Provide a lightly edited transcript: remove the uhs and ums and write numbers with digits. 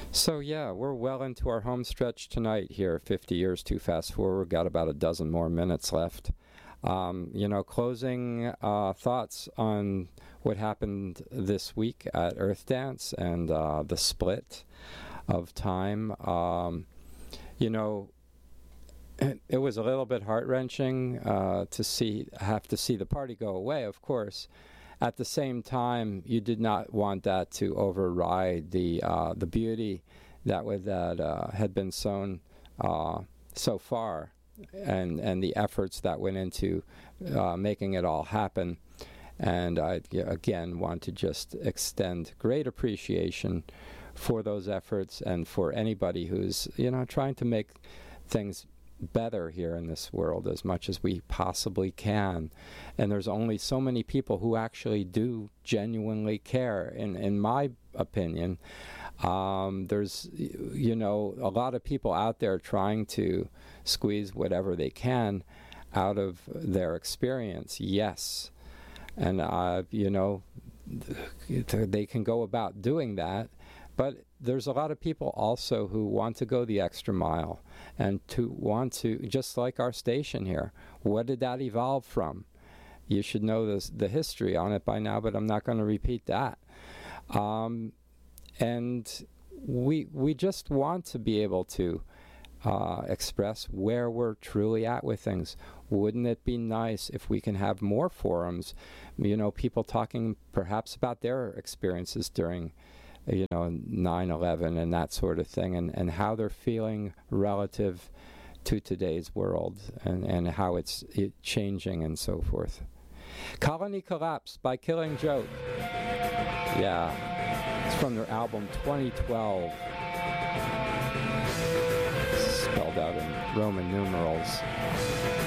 So yeah, we're well into our home stretch tonight here. 50 years too fast forward. Got about a dozen more minutes left. Closing thoughts on what happened this week at Earth Dance and the split of time. It was a little bit heart-wrenching have to see the party go away, of course. At the same time, you did not want that to override the beauty that had been sown so far, and the efforts that went into making it all happen. And I again want to just extend great appreciation for those efforts and for anybody who's trying to make things better here in this world as much as we possibly can. And there's only so many people who actually do genuinely care. In my opinion, there's a lot of people out there trying to squeeze whatever they can out of their experience. Yes. And they can go about doing that, but there's a lot of people also who want to go the extra mile and just like our station here. What did that evolve from? You should know the history on it by now, but I'm not going to repeat that. And we just want to be able to express where we're truly at with things. Wouldn't it be nice if we can have more forums, people talking perhaps about their experiences during 9/11 and that sort of thing, and how they're feeling relative to today's world and how it's changing and so forth. Colony Collapse by Killing Joke. Yeah, it's from their album 2012. Spelled out in Roman numerals.